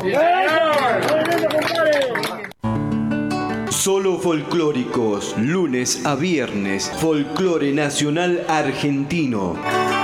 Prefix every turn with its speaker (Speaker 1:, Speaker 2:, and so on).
Speaker 1: Solo folclóricos, lunes a viernes, folclore nacional argentino.